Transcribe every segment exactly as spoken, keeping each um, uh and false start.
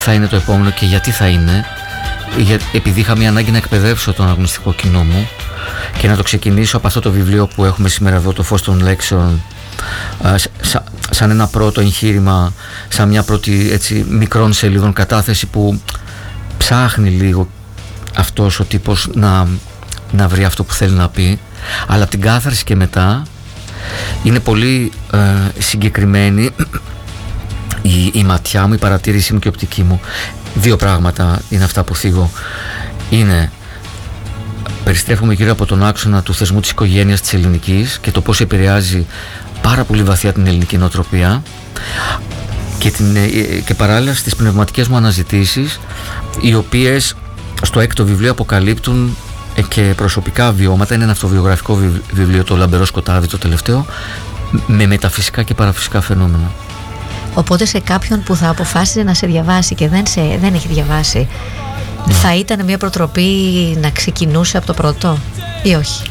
θα είναι το επόμενο και γιατί θα είναι. Για, επειδή είχα μια ανάγκη να εκπαιδεύσω τον αγωνιστικό κοινό μου και να το ξεκινήσω από αυτό το βιβλίο που έχουμε σήμερα εδώ, το Φως των Λέξεων, σαν, σαν ένα πρώτο εγχείρημα, σαν μια πρώτη έτσι, μικρών σελίδων κατάθεση που ψάχνει λίγο αυτός ο τύπος να, να βρει αυτό που θέλει να πει, αλλά από την κάθαρση και μετά είναι πολύ ε, συγκεκριμένη η, η ματιά μου, η παρατήρησή μου και η οπτική μου. Δύο πράγματα είναι αυτά που θίγω. Είναι, περιστρέφουμε γύρω από τον άξονα του θεσμού της οικογένειας της ελληνικής και το πώς επηρεάζει πάρα πολύ βαθιά την ελληνική νοοτροπία και, την, και παράλληλα στις πνευματικές μου αναζητήσεις, οι οποίες στο έκτο βιβλίο αποκαλύπτουν και προσωπικά βιώματα. Είναι ένα αυτοβιογραφικό βιβλίο, το Λαμπερό Σκοτάδι, το τελευταίο, με μεταφυσικά και παραφυσικά φαινόμενα. Οπότε σε κάποιον που θα αποφάσισε να σε διαβάσει και δεν, σε, δεν έχει διαβάσει, ναι, θα ήταν μια προτροπή να ξεκινούσε από το πρώτο ή όχι?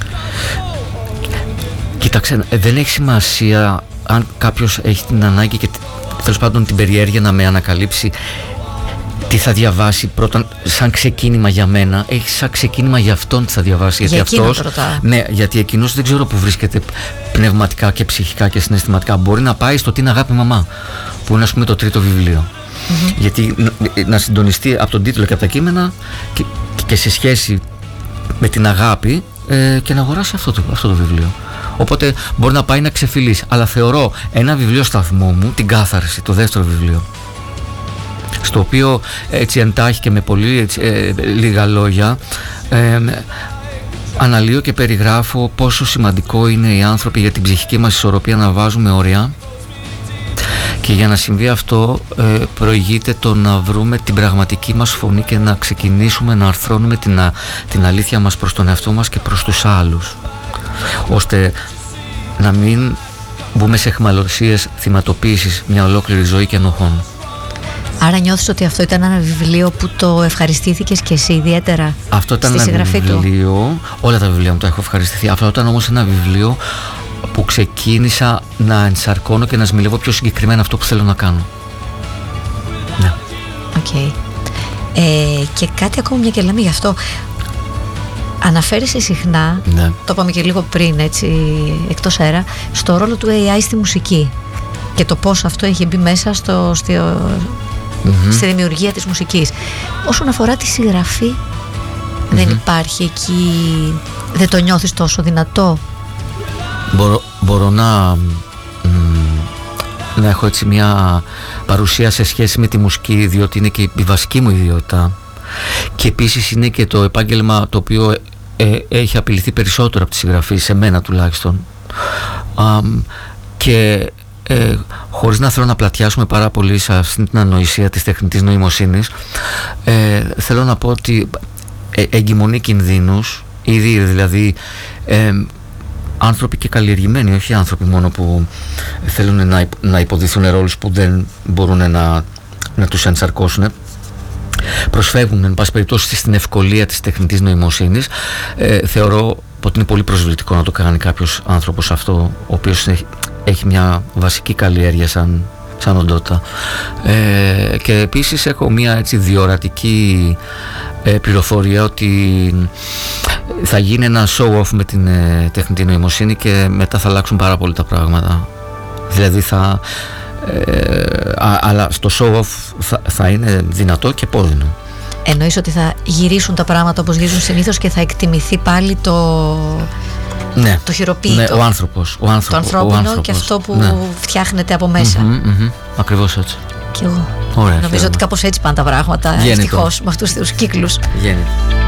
Κοίταξε, δεν έχει σημασία αν κάποιος έχει την ανάγκη και τέλος πάντων την περιέργεια να με ανακαλύψει τι θα διαβάσει πρώτα, σαν ξεκίνημα για μένα. Έχει σαν ξεκίνημα για αυτόν τι θα διαβάσει. Για γιατί αυτός, ναι, γιατί εκείνος δεν ξέρω που βρίσκεται πνευματικά και ψυχικά και συναισθηματικά. Μπορεί να πάει στο «Τι είναι αγάπη μαμά», που είναι ας πούμε το τρίτο βιβλίο. Mm-hmm. Γιατί να συντονιστεί από τον τίτλο και από τα κείμενα και, και σε σχέση με την αγάπη ε, και να αγοράσει αυτό το, αυτό το βιβλίο. Οπότε μπορεί να πάει να ξεφυλίσει. Αλλά θεωρώ ένα βιβλίο σταθμό μου, την Κάθαρση, το δεύτερο βιβλίο, στο οποίο έτσι εντάχει και με πολύ έτσι, ε, λίγα λόγια ε, αναλύω και περιγράφω πόσο σημαντικό είναι οι άνθρωποι για την ψυχική μας ισορροπία να βάζουμε όρια, και για να συμβεί αυτό ε, προηγείται το να βρούμε την πραγματική μας φωνή και να ξεκινήσουμε να αρθρώνουμε την, α, την αλήθεια μας προς τον εαυτό μας και προς τους άλλους, ώστε να μην μπούμε σε αιχμαλωσίες θυματοποίησης μια ολόκληρη ζωή και ενοχών. Άρα νιώθεις ότι αυτό ήταν ένα βιβλίο που το ευχαριστήθηκες και εσύ ιδιαίτερα? Αυτό ήταν στη ένα βιβλίο του. Όλα τα βιβλία μου τα έχω ευχαριστηθεί. Αυτό ήταν όμως ένα βιβλίο που ξεκίνησα να ενσαρκώνω και να σμιλεύω πιο συγκεκριμένα αυτό που θέλω να κάνω. Ναι. Οκ. Okay. Ε, και κάτι ακόμα, μια και λέμε γι' αυτό. Αναφέρεσαι συχνά, ναι, το είπαμε και λίγο πριν έτσι εκτός αέρα, στο ρόλο του έι άι στη μουσική και το πώς αυτό έχει μπει μέσα στο, στο, mm-hmm. στη δημιουργία της μουσικής. Όσον αφορά τη συγγραφή, mm-hmm. δεν υπάρχει εκεί, δεν το νιώθεις τόσο δυνατό? Μπορώ, μπορώ να, να έχω έτσι μια παρουσία σε σχέση με τη μουσική, διότι είναι και η βασική μου ιδιότητα και επίσης είναι και το επάγγελμα το οποίο ε, έχει απειληθεί περισσότερο από τη συγγραφή, σε μένα τουλάχιστον. Α, και ε, χωρίς να θέλω να πλατιάσουμε πάρα πολύ σε αυτήν την ανοησία της τεχνητής νοημοσύνης, ε, θέλω να πω ότι ε, εγκυμονεί κινδύνους ήδη, δηλαδή ε, άνθρωποι και καλλιεργημένοι, όχι άνθρωποι μόνο που θέλουν να, υπο, να υποδηθούν ρόλους που δεν μπορούν να, να τους ενσαρκώσουν, προσφεύγουν εν πάση περιπτώσει στην ευκολία της τεχνητής νοημοσύνης. ε, θεωρώ ότι είναι πολύ προσβλητικό να το κάνει κάποιος άνθρωπος αυτό, ο οποίος έχει, έχει μια βασική καλλιέργεια σαν, σαν οντότητα. Ε, και επίσης έχω μια έτσι διορατική ε, πληροφορία ότι θα γίνει ένα show-off με την ε, τεχνητή νοημοσύνη και μετά θα αλλάξουν πάρα πολύ τα πράγματα. Δηλαδή θα ε, α, αλλά στο show-off θα, θα είναι δυνατό και πόδινο. Εννοείς ότι θα γυρίσουν τα πράγματα όπως γυρίζουν συνήθως και θα εκτιμηθεί πάλι το, ναι, το χειροποίητο, ναι, ο άνθρωπος, ο άνθρωπο, το ανθρώπινο, ο άνθρωπος, και αυτό που ναι, φτιάχνεται από μέσα. Mm-hmm, mm-hmm, ακριβώς έτσι. Και εγώ Ωραία, νομίζω ότι κάπως έτσι πάνε τα πράγματα, ευτυχώς, με αυτούς τους κύκλους. Γέννη.